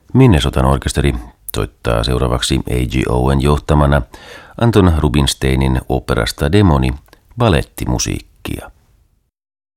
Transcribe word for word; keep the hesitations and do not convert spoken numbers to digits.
Minnesotan orkesteri soittaa seuraavaksi A G Owen johtamana Anton Rubinsteinin operasta Demoni balettimusiikkia.